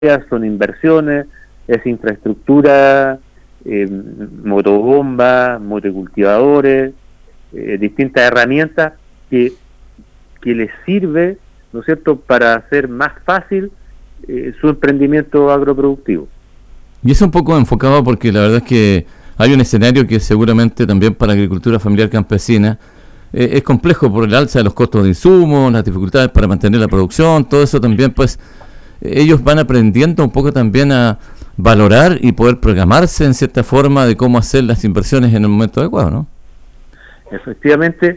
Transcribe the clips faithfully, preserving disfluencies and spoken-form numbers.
son inversiones, es infraestructura, eh, motobombas, motocultivadores, eh, distintas herramientas que, que les sirve, ¿no es cierto?, para hacer más fácil eh, su emprendimiento agroproductivo. Y eso un poco enfocado porque la verdad es que hay un escenario que seguramente también para la agricultura familiar campesina eh, es complejo por el alza de los costos de insumos, las dificultades para mantener la producción, todo eso también, pues ellos van aprendiendo un poco también a valorar y poder programarse en cierta forma de cómo hacer las inversiones en el momento adecuado, ¿no? Efectivamente,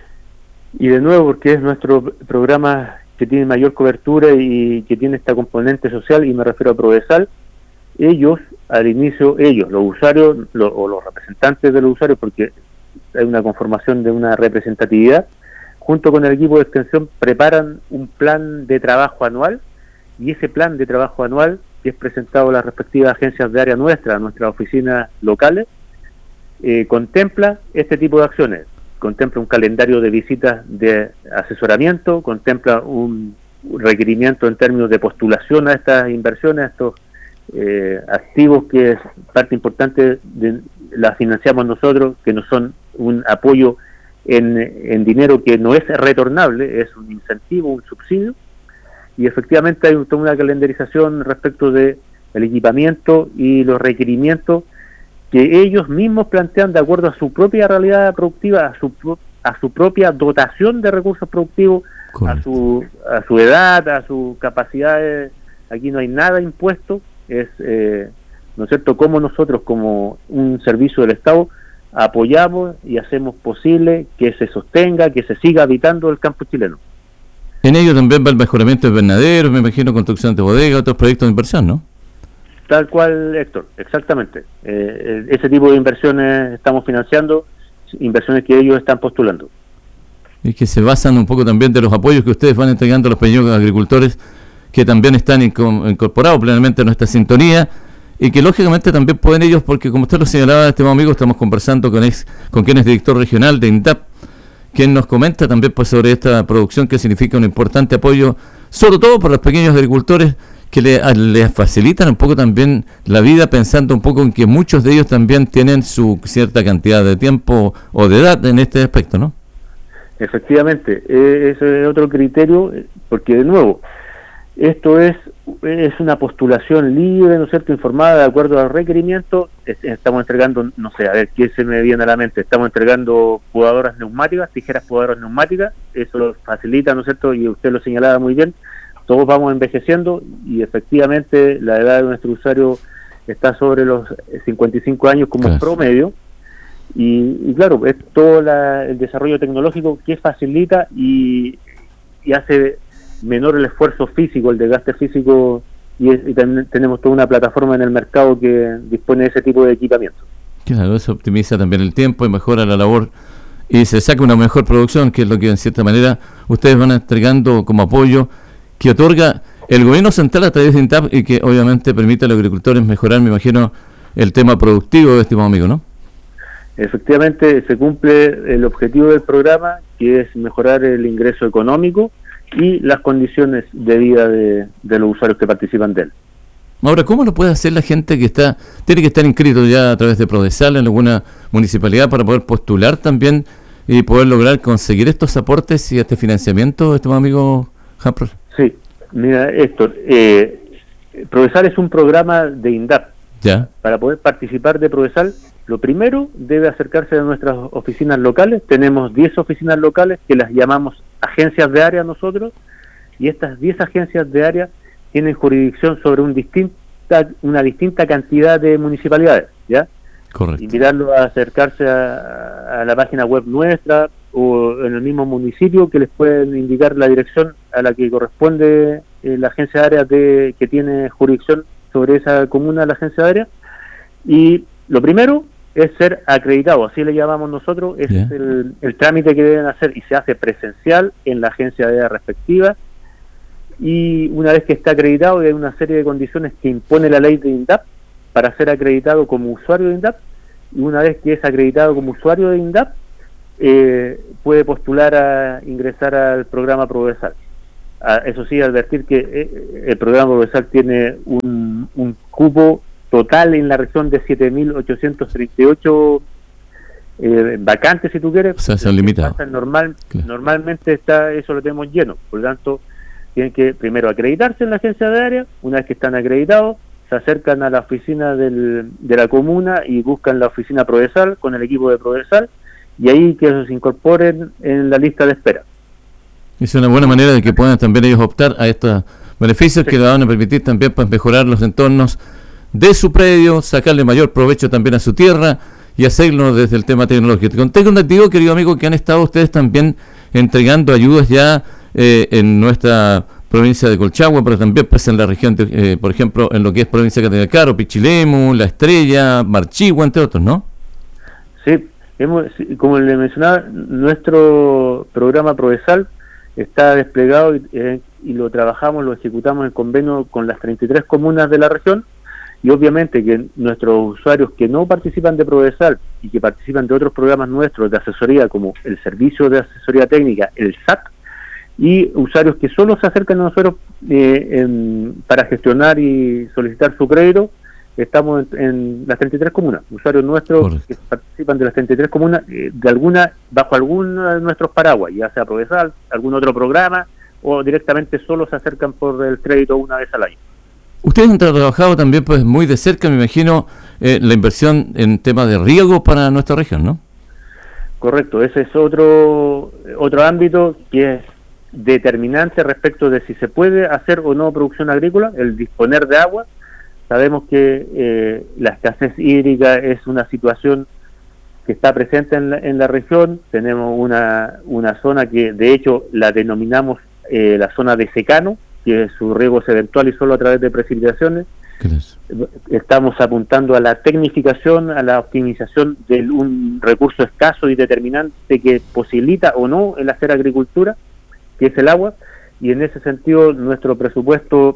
y de nuevo porque es nuestro programa que tiene mayor cobertura y que tiene esta componente social, y me refiero a Prodesal. Ellos, al inicio, ellos, los usuarios, lo, o los representantes de los usuarios, porque hay una conformación de una representatividad, junto con el equipo de extensión preparan un plan de trabajo anual, y ese plan de trabajo anual, que es presentado a las respectivas agencias de área nuestra, a nuestras oficinas locales, eh, contempla este tipo de acciones, contempla un calendario de visitas de asesoramiento, contempla un requerimiento en términos de postulación a estas inversiones, a estos Eh, activos que es parte importante de, la financiamos nosotros, que no son un apoyo en, en dinero que no es retornable, es un incentivo, un subsidio, y efectivamente hay toda una calendarización respecto de el equipamiento y los requerimientos que ellos mismos plantean de acuerdo a su propia realidad productiva, a su a su propia dotación de recursos productivos, Correcto. a su a su edad, a sus capacidades. Aquí no hay nada impuesto. Es, eh, ¿no es cierto?, cómo nosotros como un servicio del Estado apoyamos y hacemos posible que se sostenga, que se siga habitando el campo chileno. En ello también va el mejoramiento de invernaderos, me imagino, construcción de bodegas, otros proyectos de inversión, ¿no? Tal cual, Héctor, exactamente. Eh, ese tipo de inversiones estamos financiando, inversiones que ellos están postulando. Y que se basan un poco también de los apoyos que ustedes van entregando a los pequeños agricultores, que también están incorporados plenamente en nuestra sintonía y que lógicamente también pueden ellos, porque como usted lo señalaba, estimado amigo, estamos conversando con ex, con quien es director regional de INDAP, quien nos comenta también pues sobre esta producción que significa un importante apoyo, sobre todo para los pequeños agricultores, que le, les facilitan un poco también la vida, pensando un poco en que muchos de ellos también tienen su cierta cantidad de tiempo o de edad en este aspecto, ¿no? Efectivamente, eh, ese es otro criterio, porque de nuevo, esto es es una postulación libre, ¿no es cierto?, informada de acuerdo al requerimiento. Estamos entregando, no sé, a ver, ¿qué se me viene a la mente? Estamos entregando podadoras neumáticas, tijeras podadoras neumáticas, eso lo facilita, ¿no es cierto?, y usted lo señalaba muy bien, todos vamos envejeciendo y efectivamente la edad de nuestro usuario está sobre los cincuenta y cinco años como claro. promedio, y, y claro, es todo la, el desarrollo tecnológico que facilita y, y hace menor el esfuerzo físico, el desgaste físico, y, es, y también tenemos toda una plataforma en el mercado que dispone de ese tipo de equipamiento. Claro, eso optimiza también el tiempo y mejora la labor y se saca una mejor producción, que es lo que en cierta manera ustedes van entregando como apoyo que otorga el gobierno central a través de INDAP y que obviamente permite a los agricultores mejorar, me imagino, el tema productivo, estimado amigo, ¿no? Efectivamente, se cumple el objetivo del programa, que es mejorar el ingreso económico y las condiciones de vida de, de los usuarios que participan de él. Ahora, ¿cómo lo puede hacer la gente que está tiene que estar inscrito ya a través de Prodesal en alguna municipalidad para poder postular también y poder lograr conseguir estos aportes y este financiamiento, estimado amigo Hampro? Sí, mira, Héctor, eh, Prodesal es un programa de INDAP. Ya. Para poder participar de Prodesal, lo primero debe acercarse a nuestras oficinas locales. Tenemos diez oficinas locales que las llamamos agencias de área nosotros, y estas diez agencias de área tienen jurisdicción sobre un distinta, una distinta cantidad de municipalidades, ¿ya? Correcto. Invitarlos a acercarse a, a la página web nuestra o en el mismo municipio, que les pueden indicar la dirección a la que corresponde eh, la agencia de área de, que tiene jurisdicción sobre esa comuna, la agencia de área. Y lo primero es ser acreditado, así le llamamos nosotros, es yeah. el, el trámite que deben hacer, y se hace presencial en la agencia de área respectiva, y una vez que está acreditado hay una serie de condiciones que impone la ley de INDAP para ser acreditado como usuario de INDAP, y una vez que es acreditado como usuario de INDAP, eh, puede postular a ingresar al programa Prodesal. A, eso sí, advertir que eh, el programa Provesal tiene un, un cupo total en la región de siete mil ochocientos treinta y ocho eh, vacantes, si tú quieres. O sea, se han limitado. Normal, claro. Normalmente está eso lo tenemos lleno, por lo tanto, tienen que primero acreditarse en la agencia de área. Una vez que están acreditados, se acercan a la oficina del, de la comuna y buscan la oficina Provesal con el equipo de Provesal, y ahí que se incorporen en la lista de espera. Es una buena manera de que puedan también ellos optar a estos beneficios, sí, que le van a permitir también pues, mejorar los entornos de su predio, sacarle mayor provecho también a su tierra y hacerlo desde el tema tecnológico. Tengo entendido, querido amigo, que han estado ustedes también entregando ayudas ya eh, en nuestra provincia de Colchagua, pero también pues en la región, de, eh, por ejemplo, en lo que es provincia de Catedral, Pichilemu, La Estrella, Marchigua, entre otros, ¿no? Sí, hemos, como le mencionaba, nuestro programa Provesal está desplegado y, eh, y lo trabajamos, lo ejecutamos en convenio con las treinta y tres comunas de la región, y obviamente que nuestros usuarios que no participan de Provesal y que participan de otros programas nuestros de asesoría, como el Servicio de Asesoría Técnica, el S A T, y usuarios que solo se acercan a nosotros eh, en, para gestionar y solicitar su crédito, estamos en, en las treinta y tres comunas, usuarios nuestros Correcto. Que participan de las treinta y tres comunas, eh, de alguna bajo alguno de nuestros paraguas, ya sea Provesal, algún otro programa, o directamente solo se acercan por el crédito una vez al año. Ustedes han trabajado también pues muy de cerca, me imagino, eh, la inversión en temas de riego para nuestra región, ¿no? Correcto, ese es otro otro ámbito que es determinante respecto de si se puede hacer o no producción agrícola, el disponer de agua. Sabemos que eh, la escasez hídrica es una situación que está presente en la, en la región. Tenemos una, una zona que de hecho la denominamos eh, la zona de secano, que su riego es eventual y solo a través de precipitaciones. Estamos apuntando a la tecnificación, a la optimización de un recurso escaso y determinante que posibilita o no el hacer agricultura, que es el agua, y en ese sentido nuestro presupuesto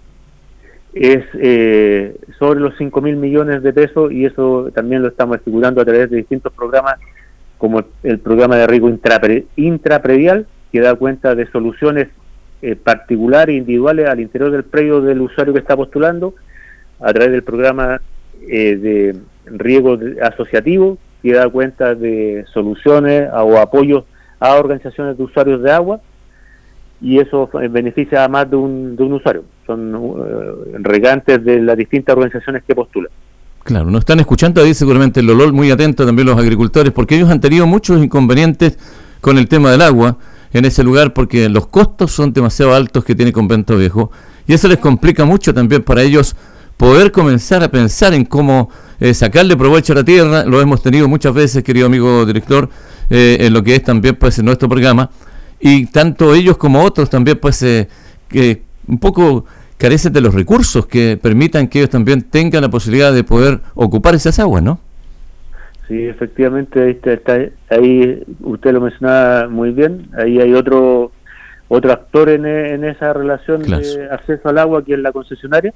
es eh, sobre los cinco mil millones de pesos, y eso también lo estamos ejecutando a través de distintos programas, como el, el programa de riego intrapre, intrapredial, que da cuenta de soluciones eh, particulares e individuales al interior del predio del usuario que está postulando, a través del programa eh, de riego de, asociativo, que da cuenta de soluciones a, o apoyos a organizaciones de usuarios de agua, y eso beneficia a más de un, de un usuario. Son uh, regantes de las distintas organizaciones que postulan. Claro, nos están escuchando ahí seguramente el Lolol, muy atento también los agricultores, porque ellos han tenido muchos inconvenientes con el tema del agua en ese lugar, porque los costos son demasiado altos que tiene Convento Viejo, y eso les complica mucho también para ellos poder comenzar a pensar en cómo eh, sacarle provecho a la tierra. Lo hemos tenido muchas veces, querido amigo director, eh, en lo que es también pues en nuestro programa, y tanto ellos como otros también pues eh, que un poco carecen de los recursos que permitan que ellos también tengan la posibilidad de poder ocupar esas aguas, ¿no? Sí, efectivamente, ahí, está, está, ahí usted lo mencionaba muy bien, ahí hay otro otro actor en, en esa relación claro. de acceso al agua, que es la concesionaria,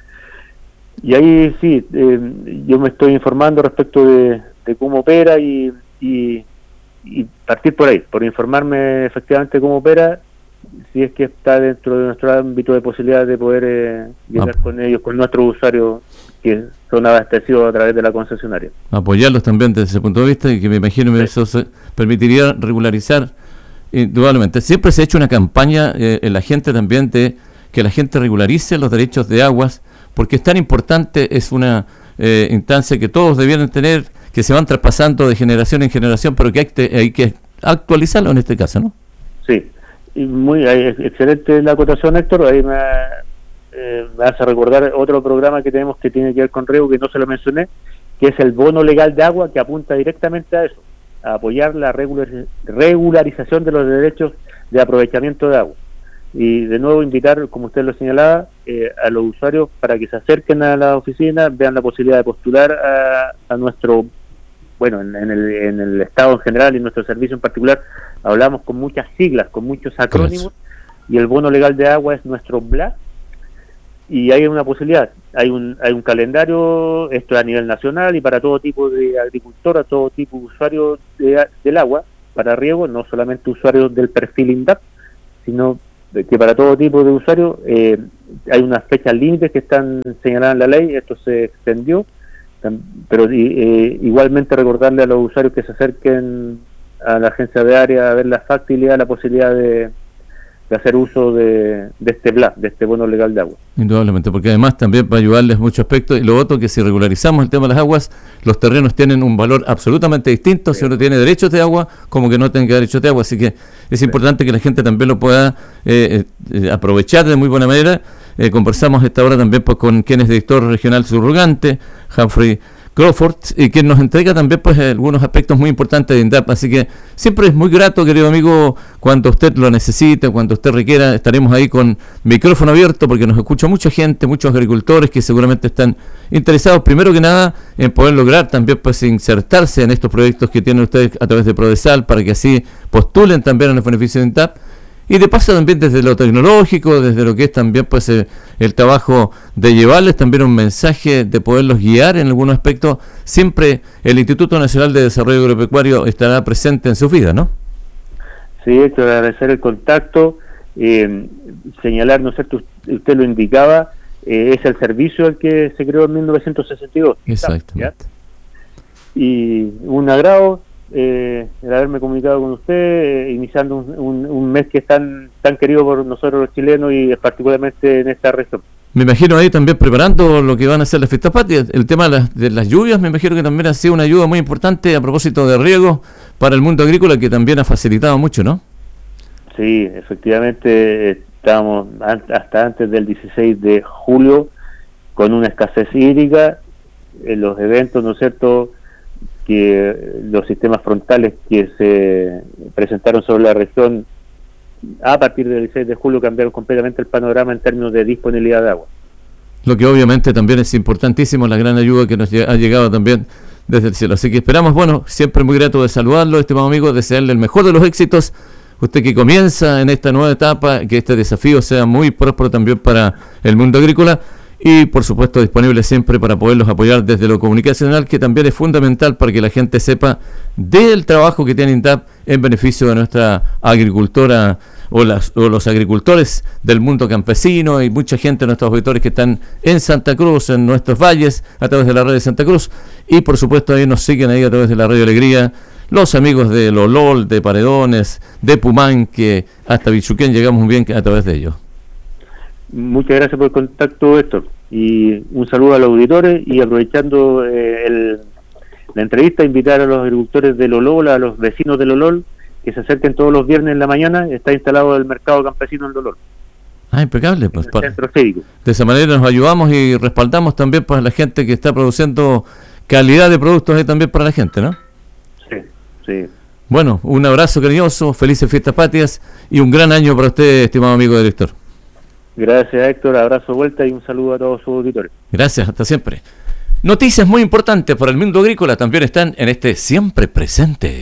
y ahí sí, eh, yo me estoy informando respecto de, de cómo opera y, y y partir por ahí, por informarme efectivamente cómo opera, si es que está dentro de nuestro ámbito de posibilidad de poder eh, llegar ah. con ellos, con nuestros usuarios que son abastecidos a través de la concesionaria. Apoyarlos también desde ese punto de vista, y que me imagino que sí. eso se permitiría regularizar indudablemente. Siempre se ha hecho una campaña eh, en la gente también de que la gente regularice los derechos de aguas, porque es tan importante, es una eh, instancia que todos debieran tener, que se van traspasando de generación en generación, pero que hay, te, hay que actualizarlo en este caso, ¿no? Sí, y muy eh, excelente la acotación, Héctor. Ahí me, eh, me hace recordar otro programa que tenemos que tiene que ver con riego, que no se lo mencioné, que es el bono legal de agua, que apunta directamente a eso, a apoyar la regular, regularización de los derechos de aprovechamiento de agua. Y de nuevo invitar, como usted lo señalaba, eh, a los usuarios para que se acerquen a la oficina, vean la posibilidad de postular a, a nuestro, bueno, en, en, el, en el Estado en general y en nuestro servicio en particular, hablamos con muchas siglas, con muchos acrónimos, Gracias. Y el bono legal de agua es nuestro B L A, y hay una posibilidad, hay un hay un calendario, esto es a nivel nacional y para todo tipo de agricultora, todo tipo de usuarios de, del agua, para riego, no solamente usuarios del perfil INDAP, sino que para todo tipo de usuarios eh, hay unas fechas límites que están señaladas en la ley. Esto se extendió, pero eh, igualmente recordarle a los usuarios que se acerquen a la agencia de área a ver la factibilidad, la posibilidad de, de hacer uso de, de este B L A, de este bono legal de agua. Indudablemente, porque además también va a ayudarles muchos aspectos, y lo otro que si regularizamos el tema de las aguas, los terrenos tienen un valor absolutamente distinto, sí. Si uno tiene derechos de agua como que no tenga derechos de agua, así que es sí. importante que la gente también lo pueda eh, eh, aprovechar de muy buena manera. Eh, conversamos a esta hora también pues, con quien es director regional subrogante, Humphrey Crawford, y quien nos entrega también pues algunos aspectos muy importantes de INDAP, así que siempre es muy grato, querido amigo, cuando usted lo necesite, cuando usted requiera, estaremos ahí con micrófono abierto, porque nos escucha mucha gente, muchos agricultores que seguramente están interesados, primero que nada, en poder lograr también pues insertarse en estos proyectos que tienen ustedes a través de Prodesal, para que así postulen también a los beneficios de INDAP. Y de paso también desde lo tecnológico, desde lo que es también pues el, el trabajo de llevarles también un mensaje, de poderlos guiar en algún aspecto, siempre el Instituto Nacional de Desarrollo Agropecuario estará presente en sus vidas, ¿no? Sí, Héctor, agradecer el contacto, eh, señalar, ¿no es cierto?, usted lo indicaba, eh, es el servicio al que se creó en mil novecientos sesenta y dos. Exactamente. ¿Ya? Y un agrado Eh, el haberme comunicado con usted, eh, iniciando un, un, un mes que es tan, tan querido por nosotros los chilenos y particularmente en esta región. Me imagino ahí también preparando lo que van a ser las fiestas patrias, el tema de las, de las lluvias, me imagino que también ha sido una ayuda muy importante a propósito de riego para el mundo agrícola, que también ha facilitado mucho, ¿no? Sí, efectivamente, estábamos hasta antes del dieciséis de julio con una escasez hídrica, en los eventos, ¿no es cierto?, que los sistemas frontales que se presentaron sobre la región a partir del dieciséis de julio cambiaron completamente el panorama en términos de disponibilidad de agua. Lo que obviamente también es importantísimo, la gran ayuda que nos ha llegado también desde el cielo. Así que esperamos, bueno, siempre muy grato de saludarlo, estimado amigo, desearle el mejor de los éxitos. Usted que comienza en esta nueva etapa, que este desafío sea muy próspero también para el mundo agrícola. Y por supuesto disponible siempre para poderlos apoyar desde lo comunicacional, que también es fundamental para que la gente sepa del trabajo que tiene INDAP en beneficio de nuestra agricultora o, las, o los agricultores del mundo campesino, y mucha gente, nuestros auditores que están en Santa Cruz, en nuestros valles, a través de la red de Santa Cruz, y por supuesto ahí nos siguen ahí a través de la Radio Alegría, los amigos de Lolol, de Paredones, de Pumán, que hasta Bichuquén llegamos muy bien a través de ellos. Muchas gracias por el contacto, Héctor, y un saludo a los auditores, y aprovechando eh, el, la entrevista, invitar a los agricultores de Lolol, a los vecinos de Lolol, que se acerquen todos los viernes en la mañana. Está instalado el mercado campesino en Lolol. Ah, impecable. Pues, para, centro cívico. De esa manera nos ayudamos y respaldamos también pues, a la gente que está produciendo calidad de productos ahí también para la gente, ¿no? Sí, sí. Bueno, un abrazo cariñoso, felices fiestas patrias y un gran año para usted, estimado amigo director. Gracias, Héctor, abrazo de vuelta y un saludo a todos sus auditores. Gracias, hasta siempre. Noticias muy importantes para el mundo agrícola también están en este Siempre Presente.